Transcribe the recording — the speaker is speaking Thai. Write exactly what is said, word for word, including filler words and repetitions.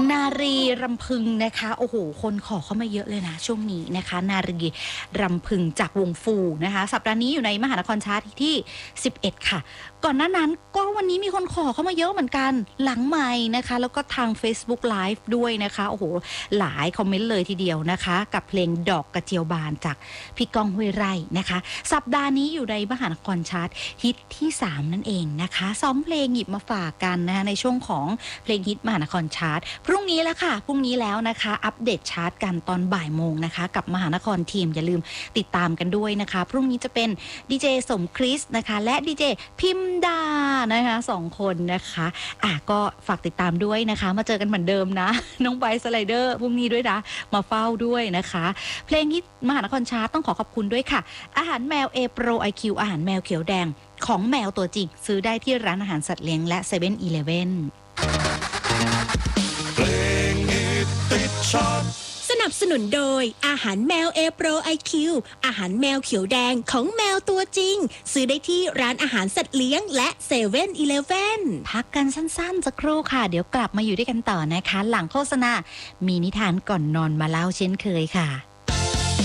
นารีรำพึงนะคะโอ้โหคนขอเข้ามาเยอะเลยนะช่วงนี้นะคะนารีรำพึงจากวงฟูนะคะสัปดาห์นี้อยู่ในมหานครชาร์ตที่สิบเอ็ดค่ะก่อนหน้านั้นก็วันนี้มีคนขอเข้ามาเยอะเหมือนกันหลังไมค์นะคะแล้วก็ทาง Facebook Live ด้วยนะคะโอ้โหหลายคอมเมนต์เลยทีเดียวนะคะกับเพลงดอกกระเจียวบานจากพี่ก้องห้วยไร่นะคะสัปดาห์นี้อยู่ในมหานครชาร์ตฮิตที่สามนั่นเองนะคะซ้อมเพลงหยิบมาฝากกันนะคะในช่วงของเพลงฮิตมหานครชาร์ตพรุ่งนี้แล้วค่ะพรุ่งนี้แล้วนะคะอัปเดตชาร์ตกันตอนบ่ายโมงนะคะกับมหานครทีมอย่าลืมติดตามกันด้วยนะคะพรุ่งนี้จะเป็นดีเจสมคริสนะคะและดีเจพิมดานะคะสองคนนะคะอ่ะก็ฝากติดตามด้วยนะคะมาเจอกันเหมือนเดิมนะน้องไบสไลเดอร์พรุ่งนี้ด้วยนะมาเฝ้าด้วยนะคะเพลงฮิตมหานครชาร์ตต้องขอขอบคุณด้วยค่ะอาหารแมว A Pro ไอ คิว อาหารแมวเขียวแดงของแมวตัวจริงซื้อได้ที่ร้านอาหารสัตว์เลี้ยงและ เซเว่น อีเลฟเว่นเพลงฮิตติดชาร์ตสนับสนุนโดยอาหารแมว A Pro ไอ คิว อาหารแมวเขียวแดงของแมวตัวจริงซื้อได้ที่ร้านอาหารสัตว์เลี้ยงและ เซเว่น อีเลฟเว่นพักกันสั้นๆสักครู่ค่ะเดี๋ยวกลับมาอยู่ด้วยกันต่อนะคะหลังโฆษณามีนิทานก่อนนอนมาเล่าเช่นเคยค่ะ